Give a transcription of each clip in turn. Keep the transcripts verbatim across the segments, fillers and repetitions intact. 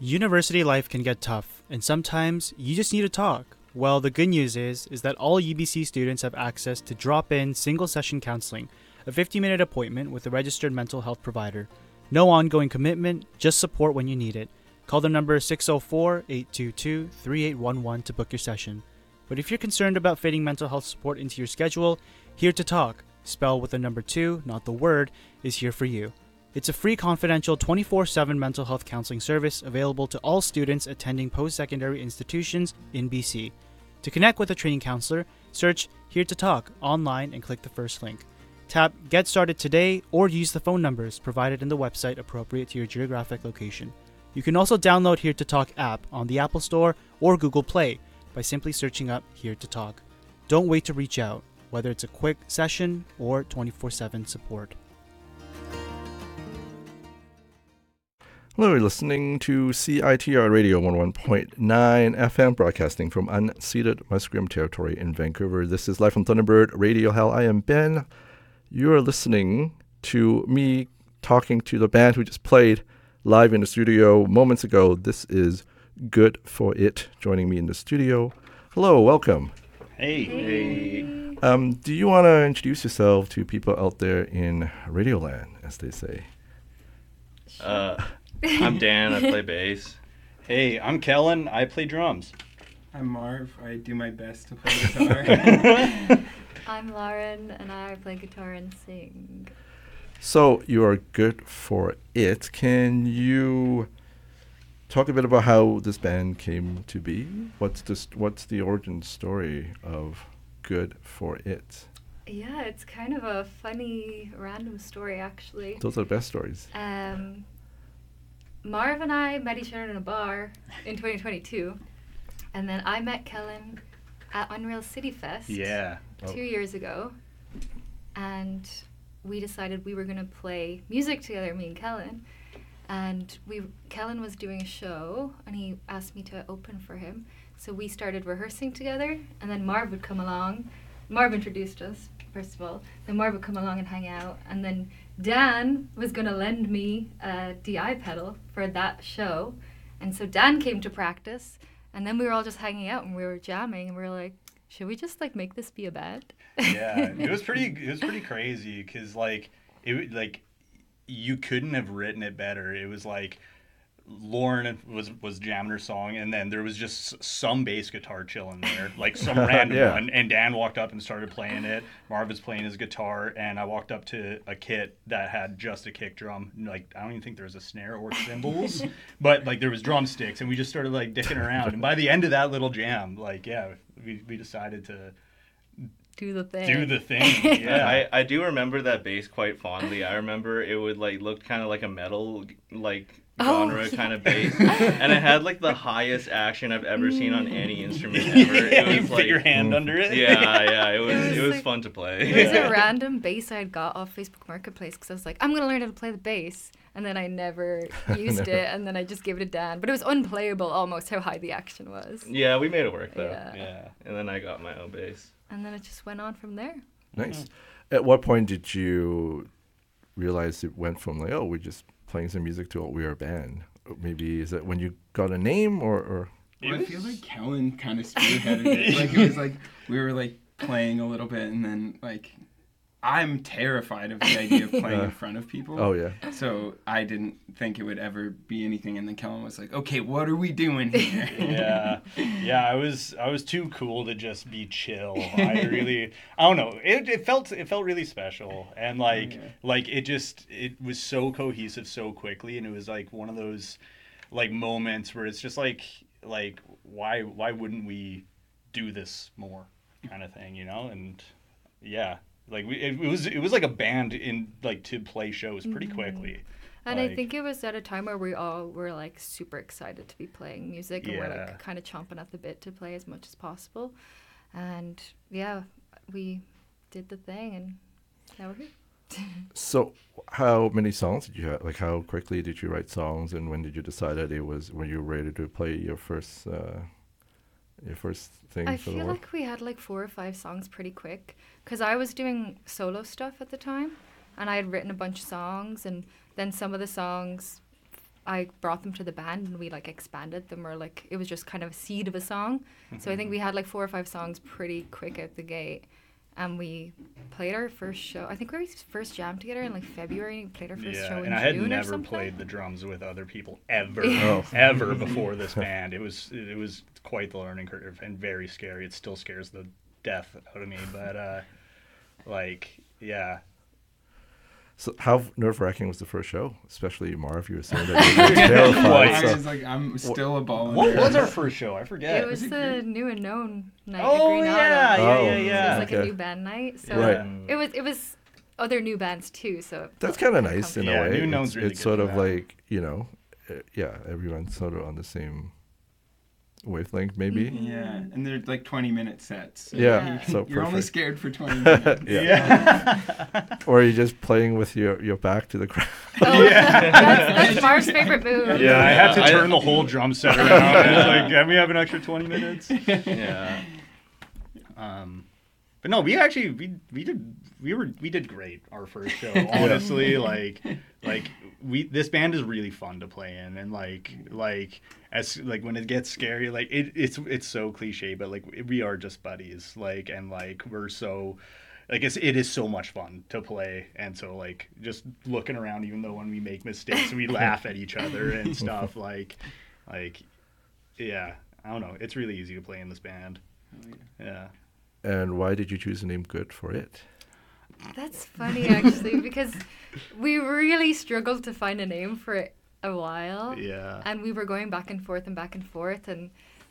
University life can get tough, and sometimes you just need to talk. Well, the good news is, is that all U B C students have access to drop-in single-session counseling, a fifty-minute appointment with a registered mental health provider. No ongoing commitment, just support when you need it. Call the number six oh four, eight two two, three eight one one to book your session. But if you're concerned about fitting mental health support into your schedule, Here to Talk, spelled with the number two, not the word, is here for you. It's a free, confidential, twenty-four seven mental health counseling service available to all students attending post-secondary institutions in B C. To connect with a training counselor, search Here to Talk online and click the first link. Tap Get Started today or use the phone numbers provided in the website appropriate to your geographic location. You can also download Here to Talk app on the Apple Store or Google Play by simply searching up Here to Talk. Don't wait to reach out, whether it's a quick session or twenty-four seven support. Hello, you're listening to C I T R Radio one oh one point nine F M, broadcasting from unceded Musqueam territory in Vancouver. This is Live from Thunderbird Radio Hell. I am Ben. You are listening to me talking to the band who just played live in the studio moments ago. This is Good for It, joining me in the studio. Hello, welcome. Hey. Hey. Um, do you want to introduce yourself to people out there in Radioland, as they say? Uh, I'm Dan. I play bass. Hey, I'm Kellen. I play drums. I'm Marv. I do my best to play guitar. I'm Lauren, and I play guitar and sing. So you are Good for It. Can you talk a bit about how this band came to be? What's this? What's the origin story of Good for It? Yeah, it's kind of a funny, random story, actually. Those are the best stories. Um, Marv and I met each other in a bar in twenty twenty-two, and then I met Kellen at Unreal City Fest Yeah. two Oh. years ago, and we decided we were going to play music together, me and Kellen. And we, Kellen was doing a show, and he asked me to open for him. So we started rehearsing together, and then Marv would come along. Marv introduced us, first of all. Then Marv would come along and hang out. And then Dan was going to lend me a D I pedal for that show. And so Dan came to practice, and then we were all just hanging out, and we were jamming, and we were like, should we just, like, make this be a band? Yeah. It was pretty, it was pretty crazy because, like, it like, you couldn't have written it better. It was like Lauren was was jamming her song, and then there was just some bass guitar chilling there, like some random Yeah. one. And Dan walked up and started playing it. Marv was playing his guitar, and I walked up to a kit that had just a kick drum. Like, I don't even think there was a snare or cymbals, but like there was drumsticks, and we just started like dicking around. And by the end of that little jam, like yeah, we we decided to Do the thing. do the thing. Yeah. I, I do remember that bass quite fondly. I remember it would like look kind of like a metal like Oh, genre yeah. kind of bass, and it had like the highest action I've ever seen on any instrument ever. Yeah, It you was put like your hand under it. yeah, yeah. It was It was it was like- fun to play. It was a random bass I had got off Facebook Marketplace because I was like, I'm going to learn how to play the bass. And then I never used it, and then I just gave it to Dan. But it was unplayable almost how high the action was. Yeah, we made it work though. Yeah. Yeah. And then I got my own bass. And then it just went on from there. Nice. At what point did you realize it went from like, oh, we're just playing some music to, oh, we're a band? Or maybe is it when you got a name or, or Well, I feel like Kellen kind of spearheaded it. Like, it was like we were like playing a little bit, and then like I'm terrified of the idea of playing Uh, in front of people. oh yeah. So I didn't think it would ever be anything, and then Kellen was like, "Okay, what are we doing here?" Yeah, yeah. I was I was too cool to just be chill. I really I don't know. It it felt it felt really special, and like Yeah. like it just it was so cohesive so quickly, and it was like one of those like moments where it's just like like why why wouldn't we do this more kind of thing, you know? And yeah. Like we, it, it was, it was like a band in like to play shows pretty quickly. And I Like- think it was at a time where we all were like super excited to be playing music, and we're Yeah. like kind of chomping at the bit to play as much as possible. And yeah, we did the thing, and now we're here. So how many songs did you have? Like how quickly did you write songs, and when did you decide that it was when you were ready to play your first uh, your first thing I for the feel work? like we had like four or five songs pretty quick because I was doing solo stuff at the time, and I had written a bunch of songs, and then some of the songs I brought them to the band and we like expanded them, or like it was just kind of a seed of a song. So I think we had like four or five songs pretty quick out the gate. And we played our first show. I think we first jammed together in like February and played our first Yeah, show in and I June had or never something. played the drums with other people ever, Oh. ever before this band. It was it was quite the learning curve and very scary. It still scares the death out of me, but uh, like yeah. So how nerve-wracking was the first show? Especially Marv, you were saying that you were terrified. Quite. I so- was like, I'm still a ball. in What there. was our first show? I forget. It was the new and known night. at Oh Green yeah, Auto. yeah, Oh, yeah, So it yeah. was like a Okay. new band night. So Right. it was it was other new bands too. So it That's felt kind of kinda nice in Yeah, a way. New Known's it's really it's good sort for of that. like, you know, uh, yeah, everyone's sort of on the same wavelength, maybe. Yeah, and they're like twenty minute sets. So Yeah, Yeah. so You're only perfect. scared for twenty minutes. Yeah. Yeah. Or you're just playing with your, your back to the crowd. Oh, that's, that's Mark's favorite move. Yeah, I had to I- turn the whole drum set around. And it's like, can we have an extra twenty minutes? Yeah. Um, but no, we actually we we did we were we did great our first show. Honestly, like like we this band is really fun to play in, and like like as like when it gets scary, like it it's it's so cliche, but like we are just buddies, like and like we're so. Like it's it is so much fun to play, and so like just looking around, even though when we make mistakes, we laugh at each other and stuff. Like, like, yeah, I don't know. It's really easy to play in this band. Yeah. And why did you choose the name Good for It? That's funny actually, because we really struggled to find a name for it a while. Yeah. And we were going back and forth and back and forth, and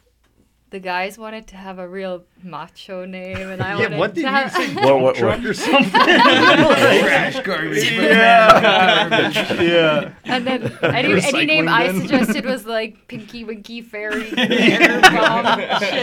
the guys wanted to have a real macho name, and I Yeah, wanted what did to you have say? What- what- Truck what? or something? Trash garbage. yeah. yeah. And then any, any name Recycling I bin. suggested was like Pinky Winky Fairy Air Bomb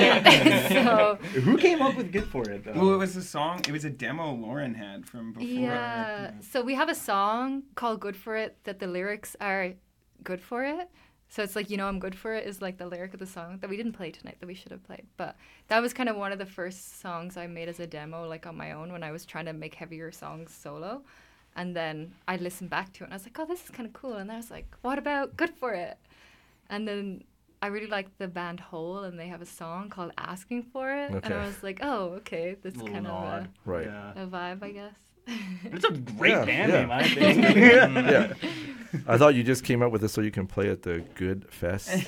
shit. So Who came up with Good for It though? Well, it was a song. It was a demo Lauren had from before. yeah, so we have a song called "Good for It" that the lyrics are "Good for It." So it's like, you know, I'm good for it is like the lyric of the song that we didn't play tonight that we should have played. But that was kind of one of the first songs I made as a demo, like on my own when I was trying to make heavier songs solo. And then I listened back to it and I was like, oh, this is kind of cool. And then I was like, what about Good for It? And then I really liked the band Hole, and they have a song called Asking for It. And Okay. I was like, oh, okay, that's Little kind of nod. a, Right. Yeah. a vibe, I guess. It's a great Yeah, band yeah. name, I think. Yeah. I thought you just came up with this so you can play at the Good Fest.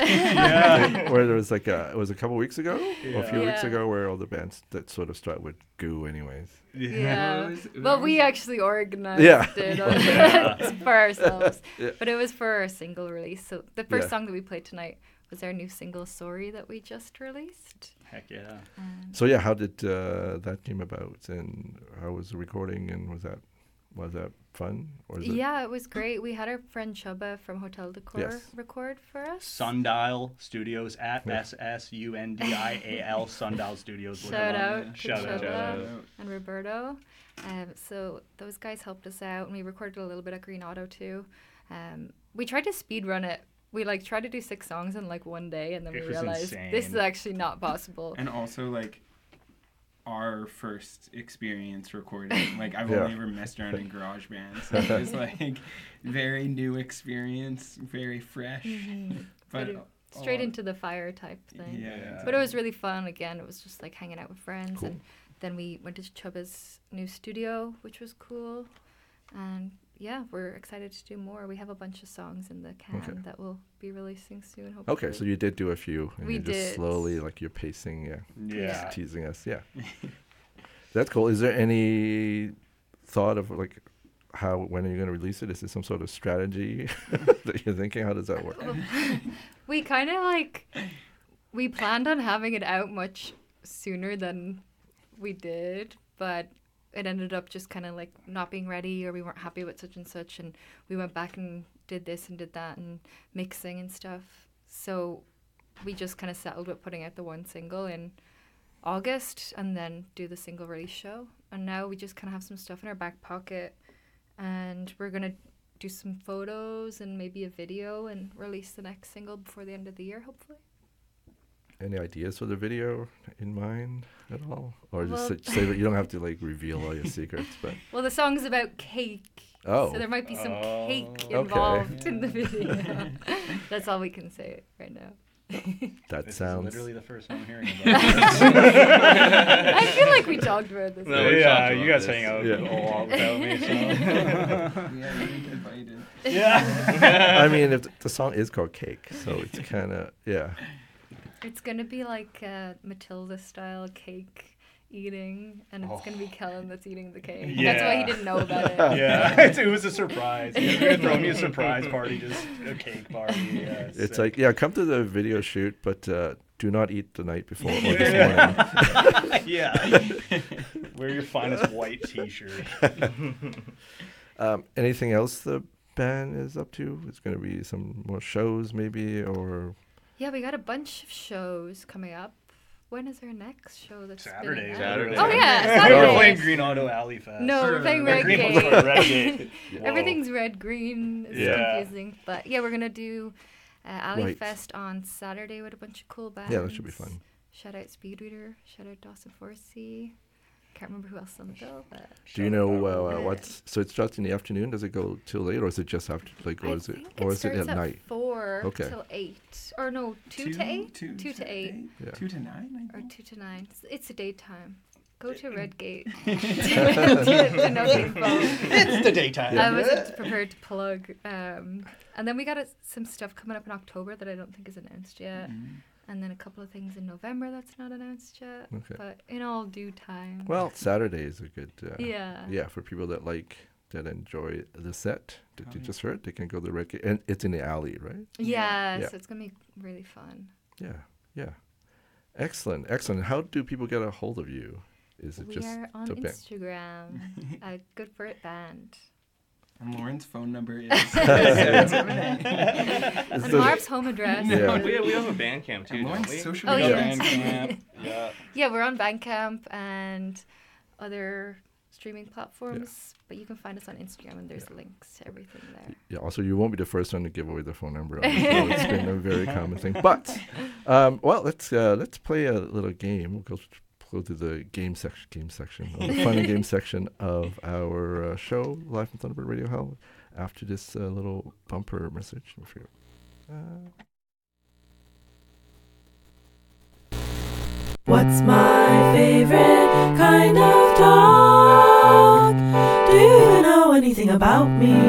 yeah. Where there was like a, it was a couple weeks ago, or a few weeks Yeah. ago, where all the bands that sort of start with Goo anyways. Yeah. It was- it Well, we was- actually organized Yeah. it Yeah. for ourselves. Yeah. But it was for our single release. So the first Yeah. song that we played tonight was our new single, Sorry, that we just released. Heck yeah. Um, So yeah, how did uh, that came about, and how was the recording, and was that was that fun, or is it? yeah, it was great. We had our friend Chubba from Hotel Decor Yes. record for us. Sundial Studios at Yeah. S S U N D I A L Sundial Studios. Look Shout them up. out to Shout out. Chubba Shout out. and Roberto. Um, so those guys helped us out, and we recorded a little bit at Green Auto too. Um, we tried to speed run it. We like tried to do six songs in like one day, and then It we was realized this is insane. actually not possible. And also like our first experience recording. Like I've Yeah. only ever messed around in GarageBand, so it was like very new experience, very fresh. Mhm. But Pretty- Straight all- into the fire type thing. Yeah. But it was really fun. Again, it was just like hanging out with friends, Cool. and then we went to Chubba's new studio, which was cool. And yeah, we're excited to do more. We have a bunch of songs in the can Okay. that we'll be releasing soon. Hopefully. Okay, so you did do a few, and We you're just did. slowly, like you're pacing, yeah, Yeah. just teasing us, yeah. That's cool. Is there any thought of like how when are you going to release it? Is there some sort of strategy that you're thinking? How does that work? we kind of like we planned on having it out much sooner than we did, but it ended up just kind of like not being ready, or we weren't happy with such and such, and we went back and did this and did that and mixing and stuff. So we just kind of settled with putting out the one single in August and then do the single release show. And now we just kind of have some stuff in our back pocket, and we're going to do some photos and maybe a video and release the next single before the end of the year, hopefully. any ideas for the video in mind at all, or just Well- say, say that you don't have to like reveal all your secrets, but Well, the song's about cake. oh, So there might be some cake Oh, okay. involved in the video. That's all we can say right now. that This sounds. is literally the first time I'm hearing about this. I feel like we talked about this. No, we yeah, talked you about guys this. hang out Yeah. a lot without me, so. Yeah, you didn't invited. yeah. I mean, if th- the song is called Cake, so it's kind of yeah. It's gonna be like uh, Matilda style cake eating, and it's gonna be Kellen that's eating the cake. That's why he Yeah. didn't know about it. Yeah, it, it was a surprise. You were gonna throw me a surprise party, just a cake party. Yeah, It's sick. like yeah, come to the video shoot, but uh, do not eat the night before or this morning. yeah. Wear your finest white T-shirt. Um, anything else the band is up to? It's going to be some more shows, maybe, or Yeah, we got a bunch of shows coming up. When is our next show? That's Saturday. spinning out? Saturday. Oh yeah, We're Saturday. playing Green Auto Alley Fest. No, we're playing Or Red Green Gate. Auto Red Gate. Whoa. Everything's red green. It's Yeah. confusing, but yeah, we're gonna do uh, Alley Right. Fest on Saturday with a bunch of cool bands. yeah, that should be fun. Shout out Speedreader. Shout out Dawson Forsey. Can't remember who else is on the bill, but Do you know uh, Yeah. what's so it starts in the afternoon? Does it go till late, or is it just after like, or I is it, think or it is it starts at night? four Okay. till eight, or no, two, to eight, Two, two to eight, Yeah. Two to nine, I or think. two to nine. It's, it's a daytime. Go to Redgate to, to, to know the info. It's the daytime. I wasn't prepared to plug. Um, and then we got uh, some stuff coming up in October that I don't think is announced yet. Mhm. And then a couple of things in November that's not announced yet. Okay. But in all due time. Well, Saturday is a good. Uh, yeah. Yeah, for people that like that enjoy the set that Oh, you yeah. just heard, they can go to the Red Gate, and it's in the alley, right? Yeah, Yeah. so it's going to be really fun. Yeah, yeah. Excellent, excellent. How do people get a hold of you? Is it We just are on the band? Instagram. a Good for It Band. And Lauren's phone number is. Is And the- Marv's home address. Yeah. is- we, we have a band camp too, And don't Lauren's we? social Oh, We media. got yeah. Bandcamp. Yeah. Yeah, we're on Bandcamp and other streaming platforms, but you can find us on Instagram and there's links to everything there. Yeah. Also, you won't be the first one to give away the phone number. On the show. It's been a very common thing. But, um, well, let's uh, let's play a little game. We'll go, go to the game section, game section, or the fun and game section of our uh, show, live from Thunderbird Radio Hell. After this uh, little bumper message, I forget. Uh, What's my favorite kind of dog? Do you know anything about me?